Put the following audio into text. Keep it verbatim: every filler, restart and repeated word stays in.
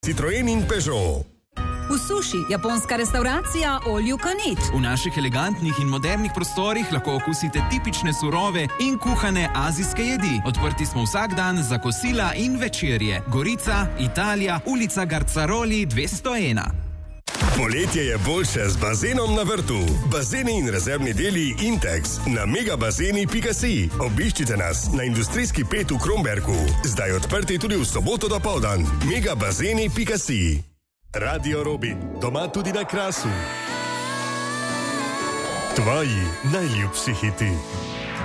Citroen in Peugeot. V Suši, japonska restauracija All You Can Eat. V naših elegantnih in modernih prostorih lahko okusite tipične surove in kuhane azijske jedi. Odprti smo vsak dan za kosila in večerje. Gorica, Italija, ulica Garcaroli dvesto ena. Poletje je boljše z bazenom na vrtu. Bazeni in rezervni deli Intex na megabazeni pika si. Obiščite nas na industrijski pet v Kromberku. Zdaj odprti tudi v soboto dopoldan. megabazeni pika si. Radio Robin, doma tudi na Krasu. Tvoji najljubši hiti.